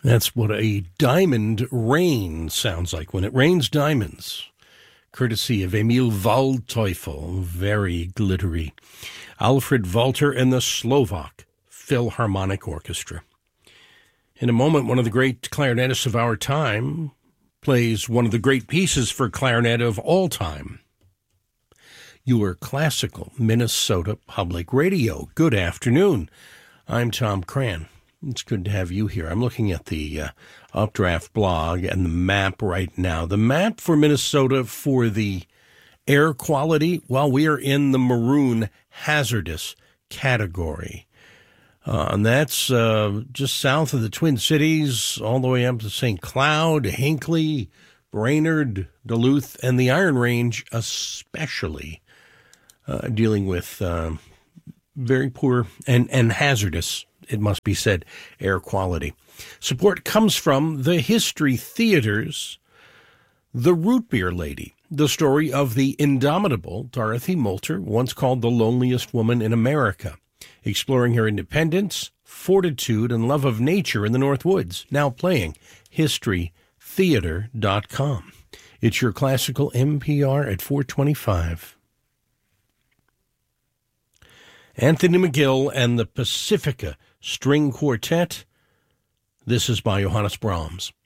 That's what a diamond rain sounds like when it rains diamonds. Courtesy of Emil Waldteufel, very glittery. Alfred Walter and the Slovak Philharmonic Orchestra. In a moment, one of the great clarinetists of our time plays one of the great pieces for clarinet of all time. Your classical Minnesota Public Radio. Good afternoon. I'm Tom Cran. It's good to have you here. I'm looking at the Updraft blog and the map right now. The map for Minnesota for the air quality, well, we are in the maroon hazardous category. And that's just south of the Twin Cities, all the way up to St. Cloud, Hinckley, Brainerd, Duluth, and the Iron Range especially, dealing with very poor and hazardous, it must be said, air quality. Support comes from the History Theater's The Root Beer Lady, the story of the indomitable Dorothy Moulter, once called the loneliest woman in America, exploring her independence, fortitude, and love of nature in the North Woods, now playing historytheater.com. It's your classical NPR at 425. Anthony McGill and the Pacifica String Quartet. This is by Johannes Brahms.